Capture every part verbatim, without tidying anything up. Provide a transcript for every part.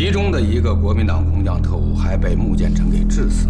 其中的一个国民党空降特务还被穆剑臣给致死了。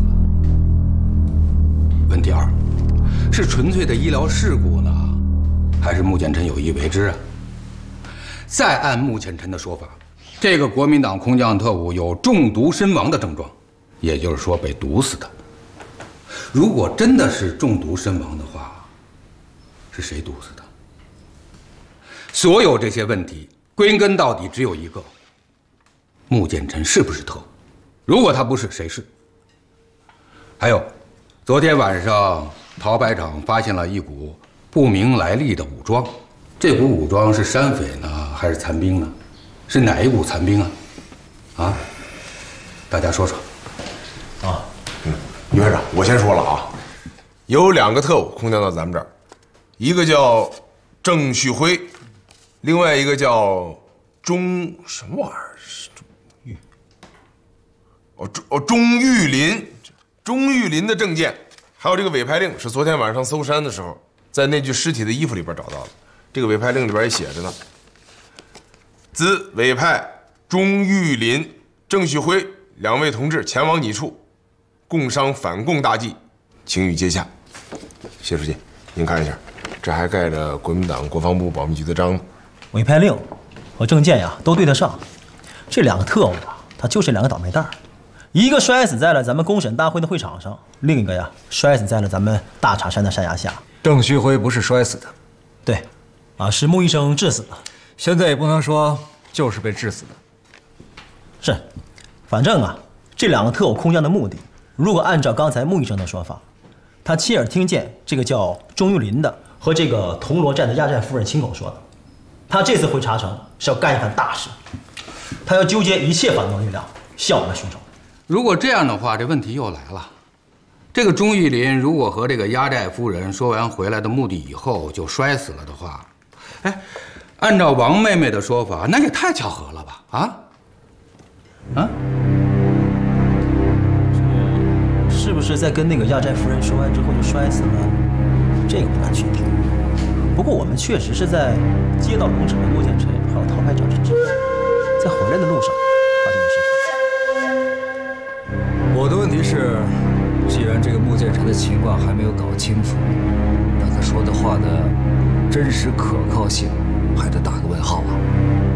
问题二，是纯粹的医疗事故呢，还是穆剑臣有意为之啊？再按穆剑臣的说法，这个国民党空降特务有中毒身亡的症状，也就是说被毒死的。如果真的是中毒身亡的话，是谁毒死的？所有这些问题归根到底只有一个：穆剑臣是不是特务？如果他不是，谁是？还有，昨天晚上陶白厂发现了一股不明来历的武装，这股武装是山匪呢，还是残兵呢？是哪一股残兵啊？啊？大家说说。 啊，嗯，于院长，我先说了啊，有两个特务空降到咱们这儿，一个叫郑旭辉，另外一个叫钟什么玩意儿？钟玉？哦，钟哦钟玉林，钟玉林的证件，还有这个委派令是昨天晚上搜山的时候，在那具尸体的衣服里边找到的。这个委派令里边也写着呢，兹委派钟玉林、郑旭辉两位同志前往你处，共商反共大计，请予接下。谢书记，您看一下，这还盖着国民党国防部保密局的章呢。 委派令和证件呀都对得上，这两个特务啊，他就是两个倒霉蛋儿，一个摔死在了咱们公审大会的会场上，另一个呀摔死在了咱们大茶山的山崖下。 郑旭辉不是摔死的， 对，啊是穆医生致死的。 现在也不能说就是被致死的。 是，反正啊，这两个特务空降的目的，如果按照刚才穆医生的说法，他亲耳听见这个叫钟玉林的和这个铜锣站的压寨夫人亲口说的，他这次回茶城是要干一番大事，他要纠结一切反动力量，消灭凶手。 如果这样的话，这问题又来了。这个钟玉林如果和这个压寨夫人说完回来的目的以后就摔死了的话，哎，按照王妹妹的说法，那也太巧合了吧？啊？啊？ 这是不是在跟那个压寨夫人说完之后就摔死了？这个不敢确定。不过我们确实是在接到龙城的穆剑臣还有陶排长之后，在回来的路上发现的事情。 我的问题是，既然这个穆剑臣的情况还没有搞清楚，那他说的话的真实可靠性还得打个问号啊。